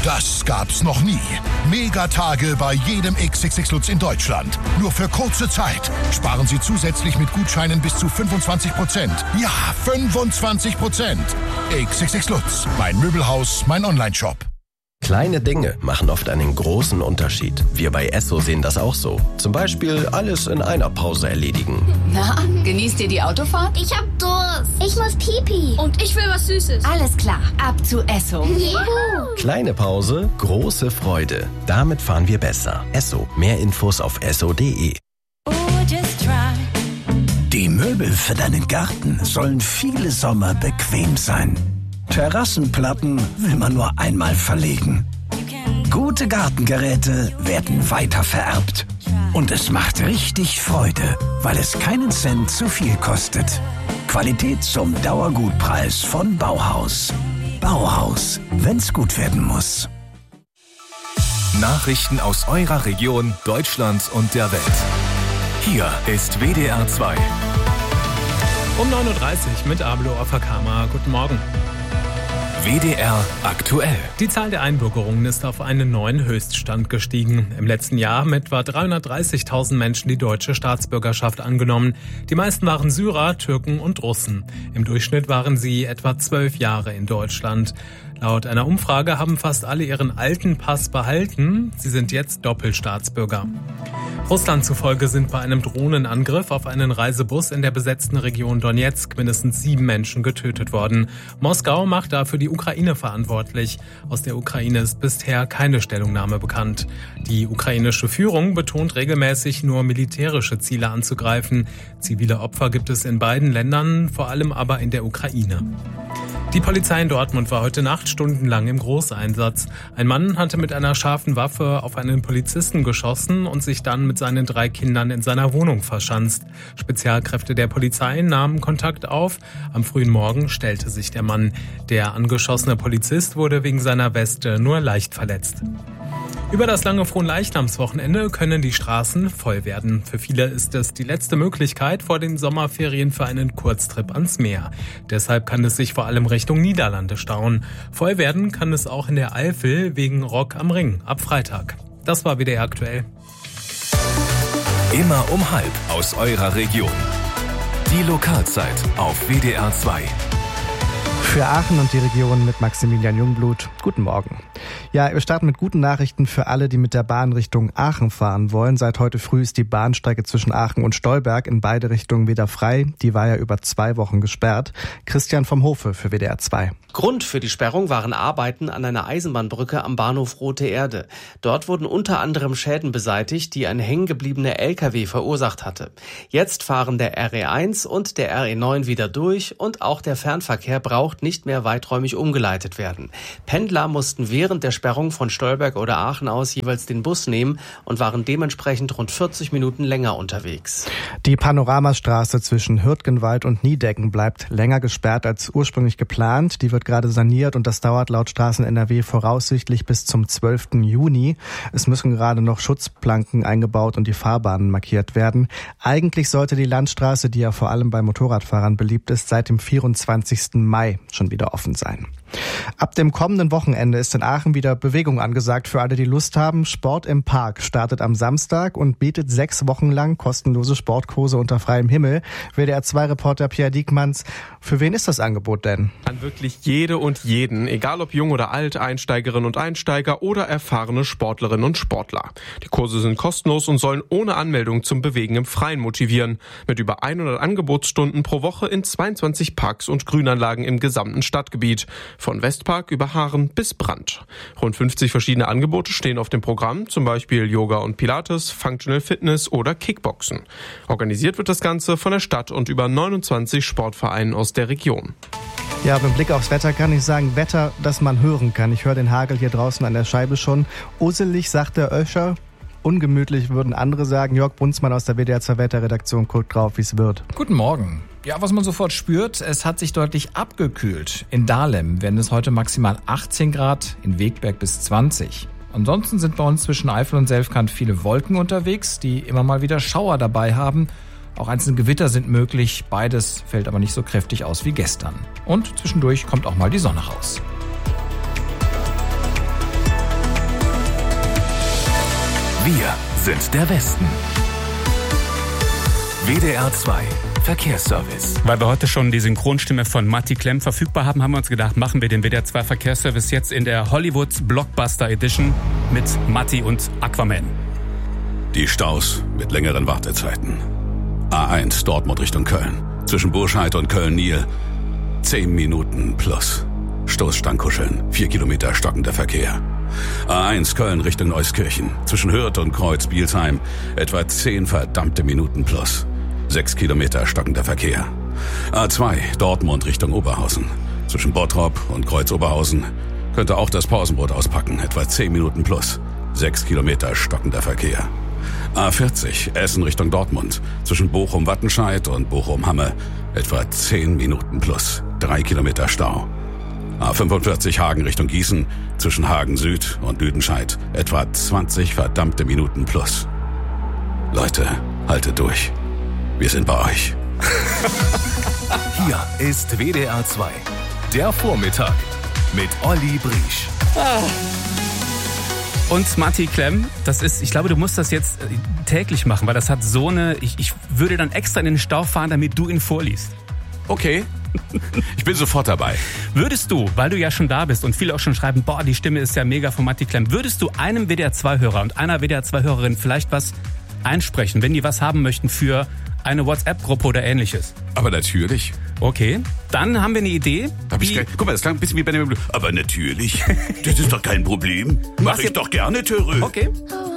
Das gab's noch nie. Megatage bei jedem XXX Lutz in Deutschland. Nur für kurze Zeit. Sparen Sie zusätzlich mit Gutscheinen bis zu 25%. Ja, 25%. XXX Lutz. Mein Möbelhaus, mein Onlineshop. Kleine Dinge machen oft einen großen Unterschied. Wir bei Esso sehen das auch so. Zum Beispiel alles in einer Pause erledigen. Na, genießt ihr die Autofahrt? Ich hab Durst. Ich muss Pipi. Und ich will was Süßes. Alles klar, ab zu Esso. Juhu. Kleine Pause, große Freude. Damit fahren wir besser. Esso. Mehr Infos auf esso.de. Die Möbel für deinen Garten sollen viele Sommer bequem sein. Terrassenplatten will man nur einmal verlegen. Gute Gartengeräte werden weiter vererbt. Und es macht richtig Freude, weil es keinen Cent zu viel kostet. Qualität zum Dauergutpreis von Bauhaus. Bauhaus, wenn's gut werden muss. Nachrichten aus eurer Region, Deutschland und der Welt. Hier ist WDR 2. Um 9.30 Uhr mit Ablo Afakama. Guten Morgen. WDR aktuell. Die Zahl der Einbürgerungen ist auf einen neuen Höchststand gestiegen. Im letzten Jahr haben etwa 330.000 Menschen die deutsche Staatsbürgerschaft angenommen. Die meisten waren Syrer, Türken und Russen. Im Durchschnitt waren sie etwa 12 Jahre in Deutschland. Laut einer Umfrage haben fast alle ihren alten Pass behalten. Sie sind jetzt Doppelstaatsbürger. Russland zufolge sind bei einem Drohnenangriff auf einen Reisebus in der besetzten Region Donetsk mindestens 7 Menschen getötet worden. Moskau macht dafür die Ukraine verantwortlich. Aus der Ukraine ist bisher keine Stellungnahme bekannt. Die ukrainische Führung betont regelmäßig, nur militärische Ziele anzugreifen. Zivile Opfer gibt es in beiden Ländern, vor allem aber in der Ukraine. Die Polizei in Dortmund war heute Nacht stundenlang im Großeinsatz. Ein Mann hatte mit einer scharfen Waffe auf einen Polizisten geschossen und sich dann mit seinen 3 Kindern in seiner Wohnung verschanzt. Spezialkräfte der Polizei nahmen Kontakt auf. Am frühen Morgen stellte sich der Mann. Der angeschossene Polizist wurde wegen seiner Weste nur leicht verletzt. Über das lange Fronleichnamswochenende können die Straßen voll werden. Für viele ist es die letzte Möglichkeit vor den Sommerferien für einen Kurztrip ans Meer. Deshalb kann es sich vor allem Richtung Niederlande stauen. Voll werden kann es auch in der Eifel wegen Rock am Ring ab Freitag. Das war WDR aktuell. Immer um 12:30 aus eurer Region. Die Lokalzeit auf WDR 2. Für Aachen und die Region mit Maximilian Jungblut. Guten Morgen. Ja, wir starten mit guten Nachrichten für alle, die mit der Bahn Richtung Aachen fahren wollen. Seit heute früh ist die Bahnstrecke zwischen Aachen und Stolberg in beide Richtungen wieder frei. Die war ja über 2 Wochen gesperrt. Christian vom Hofe für WDR 2. Grund für die Sperrung waren Arbeiten an einer Eisenbahnbrücke am Bahnhof Rote Erde. Dort wurden unter anderem Schäden beseitigt, die ein hängengebliebener LKW verursacht hatte. Jetzt fahren der RE1 und der RE9 wieder durch und auch der Fernverkehr braucht nicht mehr weiträumig umgeleitet werden. Pendler mussten während der Sperrung von Stolberg oder Aachen aus jeweils den Bus nehmen und waren dementsprechend rund 40 Minuten länger unterwegs. Die Panoramastraße zwischen Hürtgenwald und Niedecken bleibt länger gesperrt als ursprünglich geplant. Die wird gerade saniert und das dauert laut Straßen NRW voraussichtlich bis zum 12. Juni. Es müssen gerade noch Schutzplanken eingebaut und die Fahrbahnen markiert werden. Eigentlich sollte die Landstraße, die ja vor allem bei Motorradfahrern beliebt ist, seit dem 24. Mai schon wieder offen sein. Ab dem kommenden Wochenende ist in Aachen wieder Bewegung angesagt für alle, die Lust haben. Sport im Park startet am Samstag und bietet 6 Wochen lang kostenlose Sportkurse unter freiem Himmel. WDR 2-Reporter Pierre Diekmanns, für wen ist das Angebot denn? An wirklich jede und jeden, egal ob jung oder alt, Einsteigerinnen und Einsteiger oder erfahrene Sportlerinnen und Sportler. Die Kurse sind kostenlos und sollen ohne Anmeldung zum Bewegen im Freien motivieren. Mit über 100 Angebotsstunden pro Woche in 22 Parks und Grünanlagen im gesamten Stadtgebiet. Von Westpark über Haaren bis Brandt. Rund 50 verschiedene Angebote stehen auf dem Programm, zum Beispiel Yoga und Pilates, Functional Fitness oder Kickboxen. Organisiert wird das Ganze von der Stadt und über 29 Sportvereinen aus der Region. Ja, mit Blick aufs Wetter kann ich sagen, Wetter, das man hören kann. Ich höre den Hagel hier draußen an der Scheibe schon. Uselig, sagt der Öscher. Ungemütlich würden andere sagen. Jörg Brunsmann aus der WDR 2 Wetterredaktion guckt drauf, wie es wird. Guten Morgen. Ja, was man sofort spürt, es hat sich deutlich abgekühlt. In Dahlem werden es heute maximal 18 Grad, in Wegberg bis 20. Ansonsten sind bei uns zwischen Eifel und Selfkant viele Wolken unterwegs, die immer mal wieder Schauer dabei haben. Auch einzelne Gewitter sind möglich, beides fällt aber nicht so kräftig aus wie gestern. Und zwischendurch kommt auch mal die Sonne raus. Wir sind der Westen. WDR 2 Verkehrsservice. Weil wir heute schon die Synchronstimme von Matti Klemm verfügbar haben, haben wir uns gedacht, machen wir den WDR 2 Verkehrsservice jetzt in der Hollywood Blockbuster Edition mit Matti und Aquaman. Die Staus mit längeren Wartezeiten. A1 Dortmund Richtung Köln. Zwischen Burscheid und Köln-Niel 10 Minuten plus. Stoßstangkuscheln, 4 Kilometer stockender Verkehr. A1 Köln Richtung Euskirchen. Zwischen Hürth und Kreuz-Bielsheim etwa 10 verdammte Minuten plus. 6 Kilometer stockender Verkehr. A2 Dortmund Richtung Oberhausen. Zwischen Bottrop und Kreuz-Oberhausen könnte auch das Pausenbrot auspacken. Etwa 10 Minuten plus. 6 Kilometer stockender Verkehr. A40 Essen Richtung Dortmund. Zwischen Bochum-Wattenscheid und Bochum-Hamme etwa 10 Minuten plus. 3 Kilometer Stau. A45 Hagen Richtung Gießen. Zwischen Hagen Süd und Lüdenscheid etwa 20 verdammte Minuten plus. Leute, haltet durch. Wir sind bei euch. Hier ist WDR 2. Der Vormittag mit Olli Briesch. Und Matti Klemm, das ist, ich glaube, du musst das jetzt täglich machen, weil das hat so eine, ich würde dann extra in den Stau fahren, damit du ihn vorliest. Okay. Ich bin sofort dabei. Würdest du, weil du ja schon da bist und viele auch schon schreiben, boah, die Stimme ist ja mega von Matti Klemm, würdest du einem WDR-2-Hörer und einer WDR-2-Hörerin vielleicht was einsprechen, wenn die was haben möchten für eine WhatsApp-Gruppe oder ähnliches? Aber natürlich. Okay, dann haben wir eine Idee. Guck mal, das klang ein bisschen wie Benjamin Blümchen. Aber natürlich. Das ist doch kein Problem. Mach ich doch gerne, Törö. Okay. Oh,